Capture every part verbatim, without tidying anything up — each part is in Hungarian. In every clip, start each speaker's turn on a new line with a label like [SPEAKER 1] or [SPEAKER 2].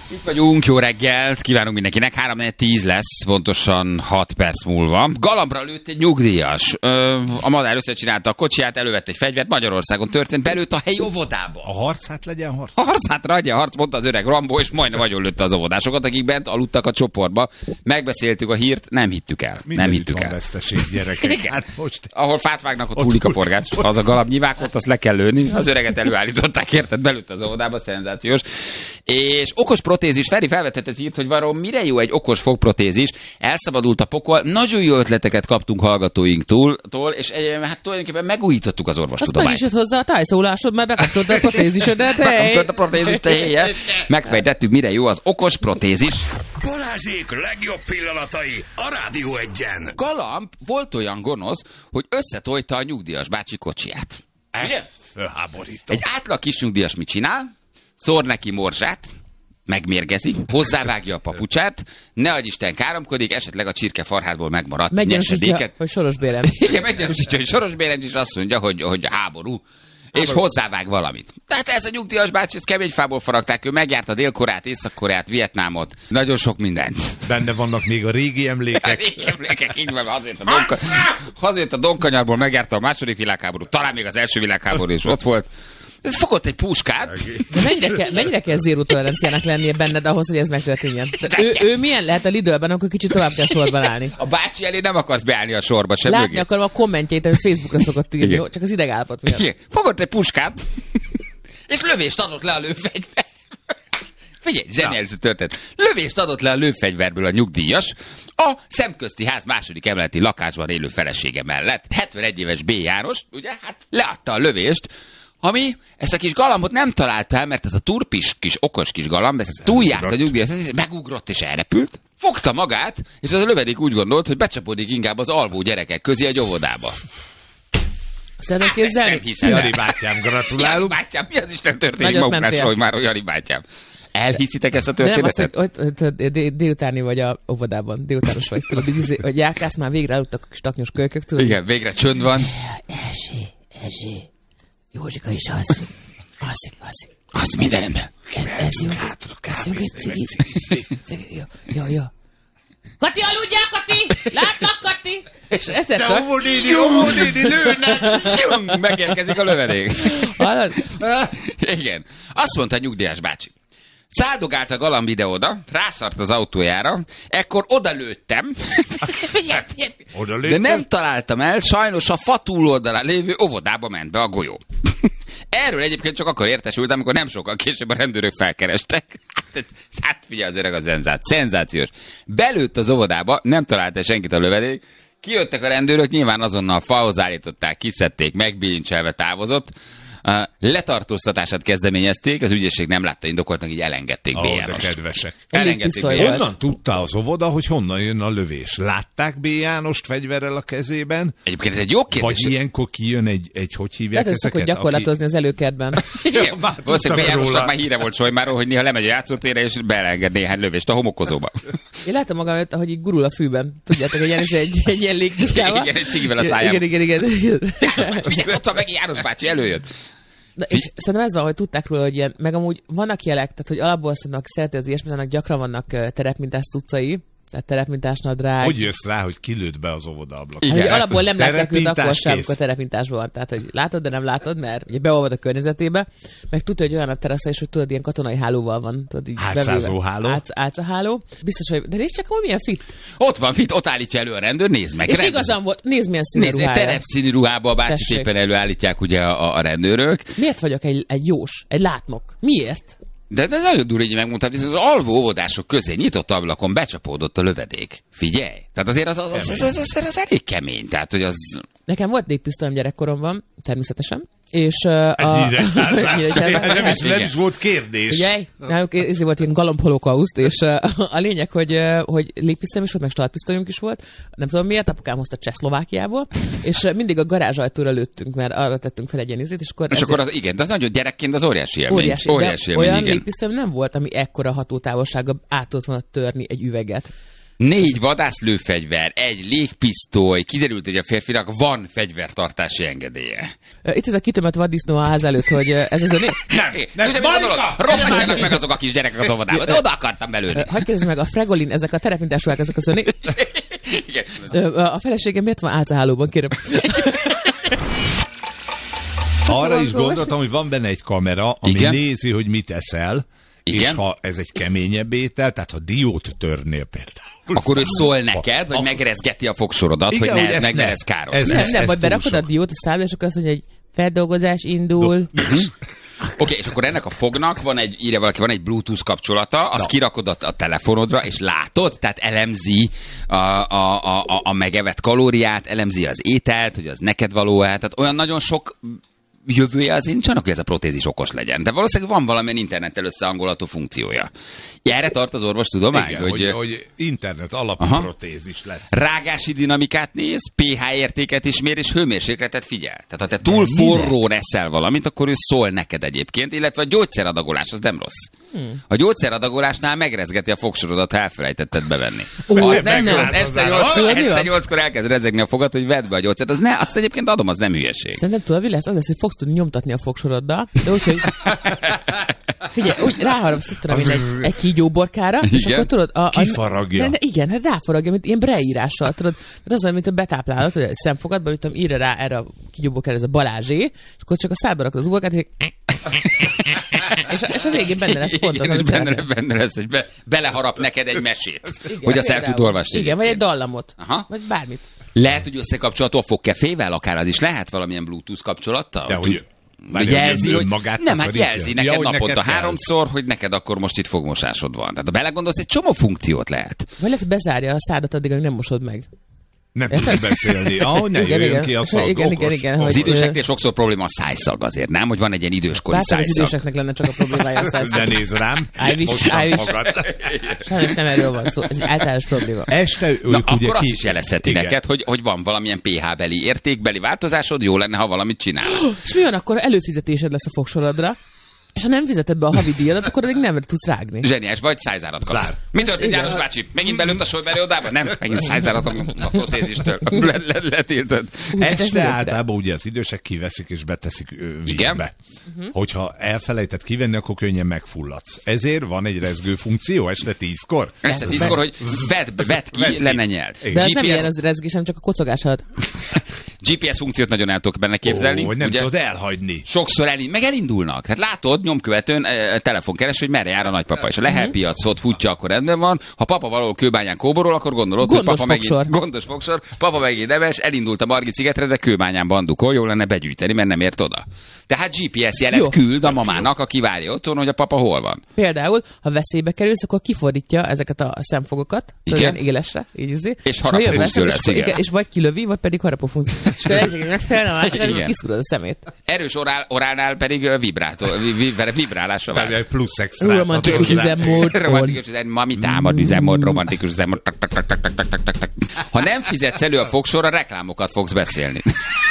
[SPEAKER 1] Itt vagyunk, jó reggelt, kívánunk mindenkinek. három tíz lesz, pontosan hat perc múlva. Galambra lőtt egy nyugdíjas. Ö, a madár összecsinálta a kocsiját, elővett egy fegyvert, Magyarországon történt, belőtt a helyi óvodába.
[SPEAKER 2] A harcát legyen harc.
[SPEAKER 1] A harcátra legyen harc, mondta az öreg Rambó, és majdnem nagyon lőtte az óvodásokat, akik bent aludtak a csoportba. Megbeszéltük a hírt, nem hittük el.
[SPEAKER 2] Mindenütt
[SPEAKER 1] nem hittük
[SPEAKER 2] van
[SPEAKER 1] el.
[SPEAKER 2] veszteség, gyerekek. Hát most...
[SPEAKER 1] Ahol fát vágnak, ott hullik a forgács. Az a galambnyivák, azt le kell lőni. Az öreget előállították, érted? Belőtt az óvodába, szenzációs. És okos protézis, Feri felvetett egy hírt, hogy vajon mire jó egy okos fogprotézis. Elszabadult a pokol, nagyon jó ötleteket kaptunk hallgatóinktól, és hát tulajdonképpen megújítottuk az orvostudományt.
[SPEAKER 3] Azt meg is jött hozzá a tájszólásod, mert bekapcsoltad a protézisodat.
[SPEAKER 1] Bekapcsoltad a protézist, helye. Megfejtettük, mire jó az okos protézis.
[SPEAKER 4] Balázsék legjobb pillanatai a Rádió Egyen.
[SPEAKER 1] Galamb volt olyan gonosz, hogy összetojta a nyugdíjas bácsi kocsiját. Ugye?
[SPEAKER 2] Fölháborító.
[SPEAKER 1] Egy átlag kis nyugdíjas mit csinál? Szór neki morzsát, megmérgezi, hozzávágja a papucsát, ne adj Isten káromkodik, esetleg a csirke farhádból megmaradt
[SPEAKER 3] meggyanúsítja, hogy Soros Bérenc.
[SPEAKER 1] Igen, meggyanúsítja, hogy Soros Bérenc is azt mondja, hogy, hogy háború. És hozzávág valamit. Tehát ez a nyugdíjas bácsi, ez kemény fából faragták, ő megjárta Dél-Koreát, Észak-Koreát, Vietnámot, nagyon sok mindent.
[SPEAKER 2] Benne vannak még a régi emlékek.
[SPEAKER 1] A régi emlékek, így van, azért a, donka, azért a Donkanyarból megjárta a második világháború, talán még az első világháború is ott volt. Fogott egy puskát.
[SPEAKER 3] De mennyire kell, mennyire kell zéró toleranciának lennie benned ahhoz, hogy ez megtörténjen? Ő, ő milyen lehet a Lidlben, akkor kicsit tovább kell sorban állni?
[SPEAKER 1] A bácsi elé nem akarsz beállni a sorba sem.
[SPEAKER 3] Látni
[SPEAKER 1] mögé.
[SPEAKER 3] akarom a kommentjeit, amit Facebookra szokott írni, jó? Csak az idegállapot miatt.
[SPEAKER 1] Igen. Fogott egy puskát, és lövést adott le a lőfegyver. Figyelj, zseniális történet. Lövést adott le a lőfegyverből a nyugdíjas a Szemközti Ház második emeleti lakásban élő felesége mellett. hetvenegy éves B. János, ugye, hát leadta a lövést, ami ezt a kis galambot nem talált el, mert ez a turpis kis, okos kis galamb, ez túljárt a nyugdíjas, megugrott és elrepült, fogta magát, és az a lövedék úgy gondolt, hogy becsapódik inkább az alvó gyerekek közé egy óvodába.
[SPEAKER 3] Szeretem képzelni?
[SPEAKER 1] Nem hiszem.
[SPEAKER 2] Jani bátyám, gratulálunk.
[SPEAKER 1] Jani bátyám, mi az Isten történik?
[SPEAKER 3] Nagyot
[SPEAKER 1] Maguknál
[SPEAKER 3] mentél.
[SPEAKER 1] hogy már, hogy Jani bátyám. Elhiszitek ezt a
[SPEAKER 3] De nem
[SPEAKER 1] történetet?
[SPEAKER 3] azt, hogy, hogy, hogy dél- délutáni vagy a óvodában, délutános vagy, tudod, hogy, hogy járkálsz, már végre aludtak a kis taknyos kölykök, tudod?
[SPEAKER 1] Igen, végre csönd van.
[SPEAKER 3] Erzsé, Erzsé, Józsika is alszik, alszik, alszik.
[SPEAKER 1] Azt minden ember.
[SPEAKER 3] Ez, ez jó, köszönjük egy cigi. Jó, jó, jó. Kati, aludjál, Kati! Látlak, Kati! És egyszer csak...
[SPEAKER 2] Jó, néni, jó, néni, lőnek!
[SPEAKER 1] Sjung, megérkezik a lövedék.
[SPEAKER 3] Hallod?
[SPEAKER 1] Igen. Azt mondta a nyugdíjas bácsi. Száldogált a galamb ide-oda, rászart az autójára, ekkor odalőttem, de nem találtam el, sajnos a fa túloldalán lévő óvodába ment be a golyó. Erről egyébként csak akkor értesültem, amikor nem sokkal később a rendőrök felkerestek. Hát, hát figyelj, az öreg a zenzát. Szenzációs. Belőtt az óvodába, nem találta senkit a lövedék, kijöttek a rendőrök, nyilván azonnal falhoz állították, kiszedték, megbilincselve távozott. Uh, letartóztatását kezdeményezték, az ügyészség nem látta indokoltnak, így elengedték
[SPEAKER 2] Ó,
[SPEAKER 1] B.
[SPEAKER 2] de
[SPEAKER 1] Jánost.
[SPEAKER 2] kedvesek.
[SPEAKER 1] Elengedték B.
[SPEAKER 3] Volt.
[SPEAKER 1] Jánost.
[SPEAKER 2] Honnan tudta az óvoda, hogy honnan jön a lövés? Látták B. Jánost fegyverrel a kezében?
[SPEAKER 1] Egyébként ez egy jó kérdés.
[SPEAKER 2] Vagy ilyenkor kijön egy, egy hogy hívják
[SPEAKER 3] Lehet, hogy szokott
[SPEAKER 2] ezeket?
[SPEAKER 3] gyakorlatozni az előkertben.
[SPEAKER 1] Igen,
[SPEAKER 2] Már
[SPEAKER 1] valószínűleg B.
[SPEAKER 2] tudtam
[SPEAKER 1] Jánosnak
[SPEAKER 2] róla.
[SPEAKER 1] már híre volt Solymáról, hogy néha lemegy a játszótérre, és beelenged néhány lövést a homokozóba.
[SPEAKER 3] Én látom magam, hogy így gurul a fűben. Tudjátok, egy ilyen, egy, egy ilyen légpuskával.
[SPEAKER 1] Igen, egy cigivel a szájában.
[SPEAKER 3] Igen, igen, igen.
[SPEAKER 1] Figyelj, ott van meg János bácsi, előjött.
[SPEAKER 3] Na, és szerintem ez van, hogy tudták róla, hogy ilyen, meg amúgy vannak jelek, tehát hogy alapból szerintem, aki szereti az ilyesmit, annak gyakran vannak uh, terepmintás cuccai, tehát terepmintás nadrág.
[SPEAKER 2] Hogy jössz rá, hogy kilőtt be az óvoda ablakon?
[SPEAKER 1] Igen.
[SPEAKER 3] Hát, hogy alapból nem látják őt
[SPEAKER 2] Terepmintás
[SPEAKER 3] akkor sem,
[SPEAKER 2] kész.
[SPEAKER 3] amikor terepmintásban van. Tehát, hogy látod, de nem látod, mert ugye beolvad a környezetébe, meg tudja, hogy olyan a terasza is, hogy tudod, ilyen katonai hálóval van. Tudod, így
[SPEAKER 2] Átszázó
[SPEAKER 3] bevőve.
[SPEAKER 2] háló.
[SPEAKER 3] Átsz, átszaháló. Biztos, hogy... De nézd csak, hogy milyen fit.
[SPEAKER 1] Ott van, fit, ott állítja elő a rendőr, nézd meg.
[SPEAKER 3] És
[SPEAKER 1] rendőr.
[SPEAKER 3] igazán volt, nézd milyen színű
[SPEAKER 1] Nézd, egy
[SPEAKER 3] ruhája.
[SPEAKER 1] terepszínű ruhába a bácsit
[SPEAKER 3] Tessék.
[SPEAKER 1] éppen előállítják ugye a, a rendőrök.
[SPEAKER 3] Miért vagyok egy, egy jós, egy látnok? Miért?
[SPEAKER 1] De, de nagyon durva, így megmondtam, hogy az alvó óvodások közé nyitott ablakon becsapódott a lövedék. Figyelj! Tehát azért az, az, az, az, az, az, az elég kemény. Tehát, hogy az...
[SPEAKER 3] Nekem volt légpisztolyom gyerekkoromban, természetesen. És uh, a...
[SPEAKER 2] Ennyire házán.
[SPEAKER 3] Ennyire
[SPEAKER 2] nem, is, nem
[SPEAKER 1] Igen.
[SPEAKER 2] is volt kérdés.
[SPEAKER 3] Ugye? Náluk ez volt ilyen galamb holokauszt, és uh, a lényeg, hogy, uh, hogy légpisztolyom is volt, meg startpisztolyunk is volt. Nem tudom miért, apukám hozta Csehszlovákiából, és uh, mindig a garázsajtóra lőttünk, mert arra tettünk fel egy ilyen izét, és akkor...
[SPEAKER 1] És
[SPEAKER 3] ezért...
[SPEAKER 1] akkor az, igen, de az nagyon gyerekként az óriási élmény.
[SPEAKER 3] Óriási,
[SPEAKER 1] óriási
[SPEAKER 3] de
[SPEAKER 1] élmény,
[SPEAKER 3] olyan
[SPEAKER 1] igen.
[SPEAKER 3] légpisztolyom nem volt, ami ekkora hatótávolsággal át tudott volna törni egy üveget.
[SPEAKER 1] Négy vadászlőfegyver, egy légpisztoly, kiderült, hogy a férfinak van fegyvertartási engedélye.
[SPEAKER 3] Itt ez a kitömött vaddisznó a ház előtt, hogy ez az öné?
[SPEAKER 1] Nem, nem, tudja, mi a dolog? Rohanjanak meg azok a kis gyerekek az óvodába, de oda akartam belőle.
[SPEAKER 3] Hagyj kérdezni meg, a Fregolin, ezek a terepmintásúak, ezek az öné?
[SPEAKER 1] Igen.
[SPEAKER 3] A feleségem miért van álcahálóban, kérem?
[SPEAKER 2] Arra is gondoltam, hogy van benne egy kamera, ami
[SPEAKER 1] Igen?
[SPEAKER 2] nézi, hogy mit eszel,
[SPEAKER 1] Igen?
[SPEAKER 2] és ha ez egy keményebb étel, tehát ha diót törnél például.
[SPEAKER 1] Akkor ő szól neked, vagy
[SPEAKER 2] A-
[SPEAKER 1] megrezgeti a fogsorodat,
[SPEAKER 2] Igen,
[SPEAKER 1] hogy
[SPEAKER 2] hogy
[SPEAKER 1] ne,
[SPEAKER 2] ezt
[SPEAKER 1] meg ne
[SPEAKER 2] ne.
[SPEAKER 1] lesz káros.
[SPEAKER 2] Ez-
[SPEAKER 3] Nem,
[SPEAKER 2] ez-
[SPEAKER 3] nem,
[SPEAKER 2] ez
[SPEAKER 3] vagy
[SPEAKER 2] túl
[SPEAKER 3] berakod a
[SPEAKER 2] sok.
[SPEAKER 3] diót a szádba, és akkor azt mondja, hogy feldolgozás indul.
[SPEAKER 1] Oké, okay, és akkor ennek a fognak van egy, írja valaki, van egy Bluetooth kapcsolata, azt kirakod a, a telefonodra, és látod, tehát elemzi a, a, a, a, a megevett kalóriát, elemzi az ételt, hogy az neked való-e, tehát olyan nagyon sok jövője azért nincs annak, hogy ez a protézis okos legyen. De valószínűleg van valamilyen internettel összehangolható funkciója. Erre tart az orvostudomány?
[SPEAKER 2] Igen, hogy, hogy internet alapú
[SPEAKER 1] Aha.
[SPEAKER 2] protézis lesz.
[SPEAKER 1] Rágási dinamikát néz, pé há értéket is mér, és hőmérsékletet figyel. Tehát ha te túl
[SPEAKER 2] De
[SPEAKER 1] forrón eszel valamit, akkor ő szól neked egyébként, illetve a gyógyszeradagolás az nem rossz. Hmm. A gyógyszeradagolásnál megrezgeti a fogsorodat, ha elfelejtetted bevenni.
[SPEAKER 3] Ó,
[SPEAKER 1] Az
[SPEAKER 3] nem,
[SPEAKER 1] nem,
[SPEAKER 3] nem.
[SPEAKER 1] az este
[SPEAKER 3] Tudod,
[SPEAKER 1] nyolckor,
[SPEAKER 3] mi
[SPEAKER 1] este
[SPEAKER 3] van?
[SPEAKER 1] nyolckor elkezd rezegni a fogad, hogy vedd be a gyógyszert. Az ne, azt egyébként adom, az nem hülyeség.
[SPEAKER 3] Szerintem tudod, mi lesz? Az lesz, hogy fogsz tudni nyomtatni a fogsoroddal, de úgy, hogy figyelj, úgy ráharapsz, itt tudom én, egy, egy kígyóborkára, és
[SPEAKER 1] Igen?
[SPEAKER 3] akkor tudod... A, a,
[SPEAKER 2] Kifaragja.
[SPEAKER 3] De, de igen, hát ráfaragja, mint ilyen breírással, tudod. Hát az olyan, mint a betáplálat, hogy a szemfogadban, hogy tudom, írja rá erre a kígyóborkára, ez a Balázsé, és akkor csak a szádba rakod az uborkát, és, és, a, és a végén benne lesz pont az,
[SPEAKER 1] Igen, és
[SPEAKER 3] amit
[SPEAKER 1] benne,
[SPEAKER 3] szeretnél.
[SPEAKER 1] benne lesz, hogy be, beleharap neked egy mesét,
[SPEAKER 3] Igen,
[SPEAKER 1] hogy azt el tud
[SPEAKER 3] például.
[SPEAKER 1] olvasni.
[SPEAKER 3] Igen, vagy egy
[SPEAKER 1] egyébként.
[SPEAKER 3] dallamot.
[SPEAKER 1] Aha.
[SPEAKER 3] Vagy bármit.
[SPEAKER 1] Lehet, hogy összekapcsolható a fogkefével, akár az is lehet valamilyen Bluetooth kapcsolattal?
[SPEAKER 2] De hogy,
[SPEAKER 1] Hogy jelzi, hogy
[SPEAKER 2] magát
[SPEAKER 1] nem, hát
[SPEAKER 2] takarítja.
[SPEAKER 1] jelzi
[SPEAKER 2] Ja,
[SPEAKER 1] neked
[SPEAKER 2] hogy
[SPEAKER 1] naponta
[SPEAKER 2] neked kell.
[SPEAKER 1] háromszor, hogy neked akkor most itt fogmosásod van. Tehát ha belegondolsz, egy csomó funkciót lehet.
[SPEAKER 3] Vagy lehet, hogy bezárja a szádat addig, amíg nem mosod meg.
[SPEAKER 2] Nem tud beszélni. Ahogy ne
[SPEAKER 3] Igen,
[SPEAKER 2] jöjjön
[SPEAKER 3] igen.
[SPEAKER 2] ki a szag.
[SPEAKER 3] Igen, igen,
[SPEAKER 2] okos,
[SPEAKER 3] igen,
[SPEAKER 2] okos.
[SPEAKER 1] Az
[SPEAKER 3] hogy-
[SPEAKER 1] időseknél sokszor probléma a szájszag azért, nem? Hogy van egy ilyen időskori
[SPEAKER 3] Bárcsak az
[SPEAKER 1] szájszag.
[SPEAKER 3] időseknek lenne csak a problémája a
[SPEAKER 2] De
[SPEAKER 3] szájszag.
[SPEAKER 2] nézd rám.
[SPEAKER 3] I wish,
[SPEAKER 2] Mosd
[SPEAKER 3] I wish.
[SPEAKER 2] magad.
[SPEAKER 3] Sajnos nem erről van szó, ez egy általános probléma.
[SPEAKER 2] Este ők
[SPEAKER 1] Na,
[SPEAKER 2] ugye
[SPEAKER 1] akkor azt
[SPEAKER 2] ki...
[SPEAKER 1] is jelezheti
[SPEAKER 2] Igen.
[SPEAKER 1] neked, hogy, hogy van valamilyen pé há-beli értékbeli változásod, jó lenne, ha valamit csinál.
[SPEAKER 3] És mi van, akkor előfizetésed lesz a fogsorodra, és ha nem fizeted be a havi díjadat, akkor addig nem tudsz rágni.
[SPEAKER 1] Zseniás, vagy szájzárat kapsz.
[SPEAKER 2] Zár.
[SPEAKER 1] Mi történt,
[SPEAKER 3] Igen.
[SPEAKER 1] János bácsi? Megint belőtt a solybeli odába? Nem, megint szájzárat a protézistől. Le, le, letiltad.
[SPEAKER 2] Este
[SPEAKER 3] mindegyre.
[SPEAKER 2] általában ugye az idősek kiveszik és beteszik ö, vízbe.
[SPEAKER 1] Igen.
[SPEAKER 3] Mhm.
[SPEAKER 2] Hogyha elfelejtett kivenni, akkor könnyen megfulladsz. Ezért van egy rezgő funkció este tízkor.
[SPEAKER 1] Este tízkor, hogy vedd, vedd ki,
[SPEAKER 2] Vedd ki.
[SPEAKER 1] le ne nyeld.
[SPEAKER 2] Igen.
[SPEAKER 3] De ez nem
[SPEAKER 1] gé pé es,
[SPEAKER 3] ilyen az rezgés, hanem csak a kocogás alatt.
[SPEAKER 1] gé pé es funkciót nagyon el tudok benne képzelni.
[SPEAKER 2] Ó, hogy nem
[SPEAKER 1] ugye?
[SPEAKER 2] tudod elhagyni.
[SPEAKER 1] Sokszor elind, meg elindulnak. Hát látod, nyomkövetőn e, telefonkeres, hogy merre jár a nagypapa. És a lehelpiacot futja, akkor rendben van. Ha papa valahol kőbányán kóborol, akkor gondolod,
[SPEAKER 3] Gondos
[SPEAKER 1] hogy papa megint,
[SPEAKER 3] fogsor.
[SPEAKER 1] gondos fogsor, papa megint neves, elindult a Margit szigetre, de kőbányán bandukol, jó lenne begyűjteni, mert nem ért oda. Tehát gé pé es jelet
[SPEAKER 3] Jó.
[SPEAKER 1] küld a mamának, aki várja otthon, hogy a papa hol van.
[SPEAKER 3] Például, ha veszélybe kerülsz, akkor kifordítja ezeket a szemfogokat,
[SPEAKER 1] Igen.
[SPEAKER 3] ilyen élesre, így izé.
[SPEAKER 1] És
[SPEAKER 3] ha jön
[SPEAKER 1] harapó
[SPEAKER 3] veszély,
[SPEAKER 1] funkció
[SPEAKER 3] és
[SPEAKER 1] lesz,
[SPEAKER 3] akkor-
[SPEAKER 1] igen.
[SPEAKER 3] igen, és vagy kilövi, vagy pedig harapó funkció. És akkor egyik megfelel a másikra, és
[SPEAKER 1] Igen.
[SPEAKER 3] kiszúrod a szemét.
[SPEAKER 1] Erős orál, orálnál pedig ö, vibrátó, vi, vi, vele vibrálásra
[SPEAKER 2] Tehát
[SPEAKER 1] vár.
[SPEAKER 2] egy plusz extra.
[SPEAKER 3] Romantikus üzemmód.
[SPEAKER 1] Romantikus üzemmód, mami támad üzemmód, romantikus üzemmód. Tak, tak, tak, tak, tak, tak, tak, tak. Ha nem fizetsz elő a fogsorra, reklámokat fogsz beszélni.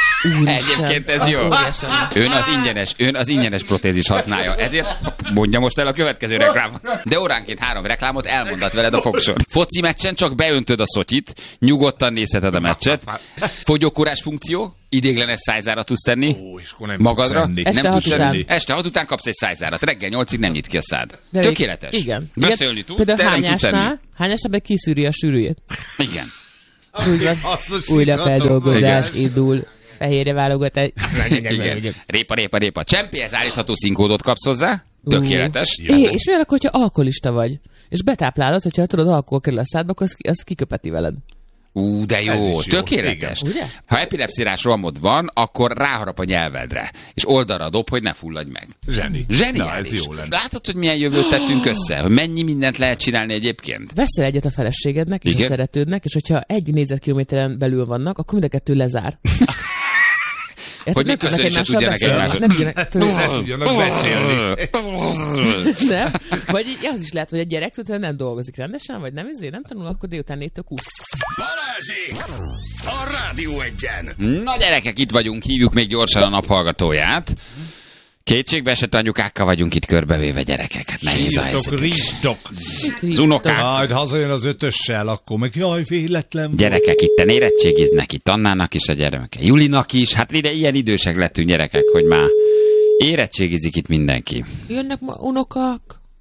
[SPEAKER 1] Egyébként ez
[SPEAKER 3] az
[SPEAKER 1] jó.
[SPEAKER 3] óriásan.
[SPEAKER 1] Ön az ingyenes, ön az ingyenes protézis használja. Ezért mondja most el a következő reklámot. De óránként három reklámot elmondat veled a fogsor. Foci meccsen csak beöntöd a szotyit, nyugodtan nézheted a meccset. Fogyókúrás funkció, idéglenes szájzárat tudsz tenni
[SPEAKER 2] Ó, és akkor nem
[SPEAKER 1] magadra.
[SPEAKER 2] tudsz enni.
[SPEAKER 3] Este
[SPEAKER 1] Nem
[SPEAKER 3] hat
[SPEAKER 1] tudsz
[SPEAKER 3] után.
[SPEAKER 1] enni. Este hat után kapsz egy szájzárat. Reggel nyolcig nem nyit ki a szád.
[SPEAKER 3] De
[SPEAKER 1] Tökéletes.
[SPEAKER 3] Igen.
[SPEAKER 1] Beszélni
[SPEAKER 3] Igen.
[SPEAKER 1] tudsz, de
[SPEAKER 3] Például
[SPEAKER 1] nem tudsz enni.
[SPEAKER 3] hányásnál, hányásnál meg kiszűri a sűrűjét.
[SPEAKER 1] Igen.
[SPEAKER 3] Úgy van. Újra feldolgozás indul. Fehérre válogat egy...
[SPEAKER 1] Igen. Répa, répa, répa. Csempéhez állítható színkódot kapsz hozzá. Tökéletes.
[SPEAKER 3] É, és mi van akkor, hogyha alkoholista vagy? És betáplálod, hogyha tudod, alkohol kerül a szádba, akkor az, ki- az kiköpeti veled.
[SPEAKER 1] Ú, de
[SPEAKER 2] Ez
[SPEAKER 1] jó,
[SPEAKER 2] is jó.
[SPEAKER 1] tökéletes.
[SPEAKER 3] Igen. Ugye?
[SPEAKER 1] Ha epilepszirás rohamod van, akkor ráharap a nyelvedre, és oldalra dob, hogy ne fulladj meg.
[SPEAKER 2] Zseni.
[SPEAKER 1] Zseniális.
[SPEAKER 2] Na, ez jó lenne.
[SPEAKER 1] Látod, hogy milyen jövőt tettünk össze? Hogy mennyi mindent lehet csinálni egyébként?
[SPEAKER 3] Veszel egyet a feleségednek és
[SPEAKER 1] Igen.
[SPEAKER 3] a szeretődnek, és hogyha egy négyzetkilométeren belül vannak, akkor mind a kettő lezár.
[SPEAKER 1] Hogy még
[SPEAKER 3] Nem tudnak
[SPEAKER 1] köszönni se
[SPEAKER 3] egymással
[SPEAKER 1] tudjanak
[SPEAKER 3] beszélni.
[SPEAKER 1] egymáshoz.
[SPEAKER 3] Nem tudjanak, tudod,
[SPEAKER 2] Ne tudjanak beszélni.
[SPEAKER 3] nem? Vagy így az is lehet, hogy a gyerek tudod, nem dolgozik rendesen, vagy nem izé, nem tanul, akkor délután négytől kúsz.
[SPEAKER 4] Balázsék! A Rádió Egyen!
[SPEAKER 1] Na gyerekek, itt vagyunk, hívjuk még gyorsan a naphallgatóját. Kétségbe esett anyukákkal vagyunk itt körbevéve, gyerekek. Hát nehéz a
[SPEAKER 2] Sírtok,
[SPEAKER 1] helyzet.
[SPEAKER 2] rizsdok.
[SPEAKER 1] Az unokák.
[SPEAKER 2] Majd hazajön az ötössel, akkor meg jaj, véletlen.
[SPEAKER 1] Gyerekek itten érettségiznek, itt Annának is a gyermeke, Julinak is. Hát ide ilyen idősek lettünk, gyerekek, hogy már érettségizik itt mindenki.
[SPEAKER 3] Jönnek ma unokák.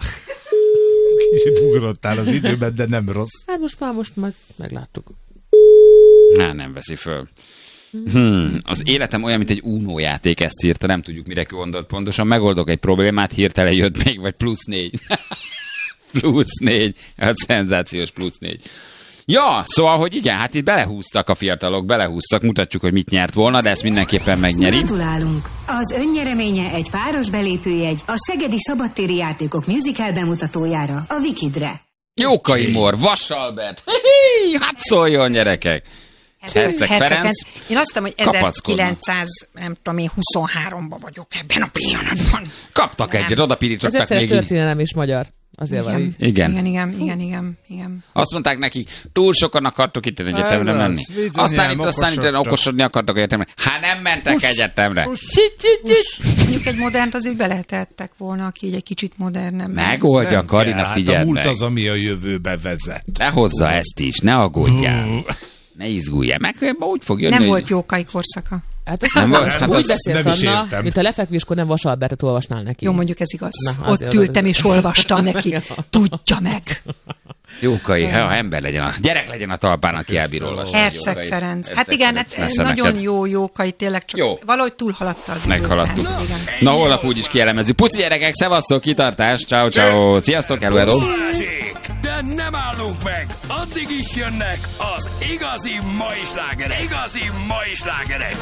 [SPEAKER 2] Kicsit ugrottál az időben, de nem rossz.
[SPEAKER 3] Hát most már, most már megláttuk.
[SPEAKER 1] Na, nem veszi föl. Hmm, az életem olyan, mint egy Uno játék, ezt írta, nem tudjuk, mire gondolt pontosan. Megoldok egy problémát, hirtelen jött még, vagy plusz négy. plusz négy. Hát szenzációs plusz négy. Ja, szóval, hogy igen, hát itt belehúztak a fiatalok, belehúztak, mutatjuk, hogy mit nyert volna, de ezt mindenképpen megnyeri.
[SPEAKER 5] Gratulálunk! Az önnyereménye egy páros belépőjegy a Szegedi Szabadtéri Játékok musical bemutatójára, a Wikidre.
[SPEAKER 1] Jókai Mor, Vassalbert, hát szóljon, gyerekek! Herceg Ferenc.
[SPEAKER 6] Én azt mondom, hogy ezerkilencszáz, nem tudom én, huszonháromban vagyok ebben a pillanatban.
[SPEAKER 1] Kaptak
[SPEAKER 6] Nem.
[SPEAKER 1] egyet, oda pirítottak
[SPEAKER 3] Ez
[SPEAKER 1] még
[SPEAKER 3] egyszer
[SPEAKER 1] így.
[SPEAKER 3] történelem is magyar. Azért van így.
[SPEAKER 1] Igen.
[SPEAKER 6] Igen, igen, igen, igen, igen.
[SPEAKER 1] Azt mondták nekik, túl sokan akartok itt egyetemre
[SPEAKER 2] Ez az,
[SPEAKER 1] menni.
[SPEAKER 2] bizonyám,
[SPEAKER 1] Aztán itt, aztán itt
[SPEAKER 2] okosodtak.
[SPEAKER 1] okosodni akartak egyetemre. Hát nem mentek
[SPEAKER 2] Uss,
[SPEAKER 1] egyetemre.
[SPEAKER 2] uss.
[SPEAKER 6] Mondjuk egy modernt azért beletettek volna, aki így egy kicsit modernebb.
[SPEAKER 1] Megoldja,
[SPEAKER 2] Nem
[SPEAKER 1] Karina,
[SPEAKER 2] kell, hát
[SPEAKER 1] figyeld
[SPEAKER 2] a múlt
[SPEAKER 1] meg.
[SPEAKER 2] az, ami a jövőbe vezet.
[SPEAKER 1] Ne hozza ezt is, ne aggódjál. Ne izguljál. Meg úgy fog jönni.
[SPEAKER 6] Nem
[SPEAKER 1] hogy-
[SPEAKER 6] volt jókai korszaka.
[SPEAKER 3] Hát ezt
[SPEAKER 1] Nem
[SPEAKER 3] nem,
[SPEAKER 1] volt,
[SPEAKER 3] most
[SPEAKER 1] hát
[SPEAKER 3] úgy
[SPEAKER 1] az
[SPEAKER 3] beszélsz,
[SPEAKER 2] nem is
[SPEAKER 3] Anna,
[SPEAKER 2] értem.
[SPEAKER 3] mint a lefekvéskor nem Vasalbertet olvasnál neki.
[SPEAKER 6] Jó, mondjuk ez igaz.
[SPEAKER 3] Na,
[SPEAKER 6] Ott
[SPEAKER 3] azért
[SPEAKER 6] ültem
[SPEAKER 3] az-
[SPEAKER 6] és olvastam neki. Tudja meg.
[SPEAKER 1] Jókai, ha ember legyen a... Gyerek legyen a talpán, aki elbír olvasni.
[SPEAKER 6] Herceg
[SPEAKER 1] Jókai.
[SPEAKER 6] Ferenc.
[SPEAKER 1] Herceg
[SPEAKER 6] Hát igen,
[SPEAKER 1] Ferenc.
[SPEAKER 6] hát
[SPEAKER 1] Messze
[SPEAKER 6] nagyon
[SPEAKER 1] neked.
[SPEAKER 6] jó jókai, tényleg csak
[SPEAKER 1] Jó.
[SPEAKER 6] valahogy túlhaladta az időt.
[SPEAKER 1] Meghaladtuk.
[SPEAKER 6] Hát, igen.
[SPEAKER 1] Na, holnap úgyis kielemezzük. Puszi gyerekek, szevasztok, kitartás, ciao ciao. Sziasztok, hello, hello.
[SPEAKER 4] Balázsék! De nem állunk meg! Addig is jönnek az igazi mai slágerek! Igazi mai slágerek!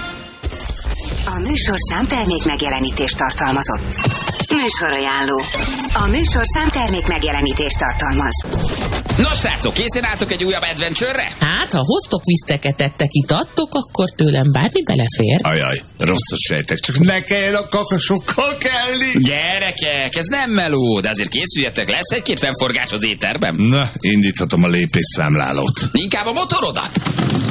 [SPEAKER 5] A műsorszám termék megjelenítést tartalmazott. Műsorajánló. A műsorszám termék megjelenítést tartalmaz.
[SPEAKER 1] Nos, srácok, készen álltok egy újabb adventure-re?
[SPEAKER 7] Hát, ha hoztok viszteketettek, itattok, akkor tőlem bármi belefér.
[SPEAKER 8] Ajaj, rosszat sejtek, csak ne kelljen a kakasokkal kelni.
[SPEAKER 1] Gyerekek, ez nem meló, de azért készüljetek, lesz egy-két fennforgás az éterben.
[SPEAKER 8] Na, indíthatom a lépésszámlálót.
[SPEAKER 1] Inkább a motorodat.